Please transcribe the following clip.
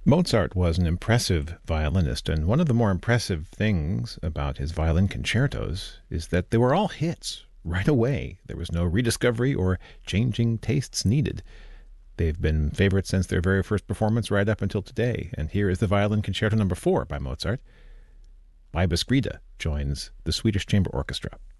Mozart was an impressive violinist, and one of the more impressive things about his violin concertos is that they were all hits right away. There was no rediscovery or changing tastes needed. They've been favorites since their very first performance right up until today, and here is the Violin Concerto No. 4 by Mozart. Baiba Skrida joins the Swedish Chamber Orchestra.